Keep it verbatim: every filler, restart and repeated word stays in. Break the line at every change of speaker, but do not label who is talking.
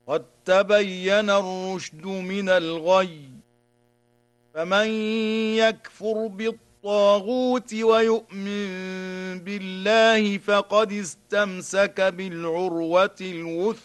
قد تبين الرشد من الغي، فمن يكفر بالطاغوت ويؤمن بالله فقد استمسك بالعروة الوثقى